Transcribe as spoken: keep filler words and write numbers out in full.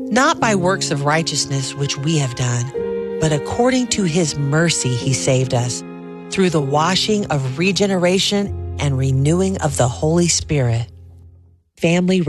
Not by works of righteousness which we have done, but according to his mercy he saved us, through the washing of regeneration and renewing of the Holy Spirit. Family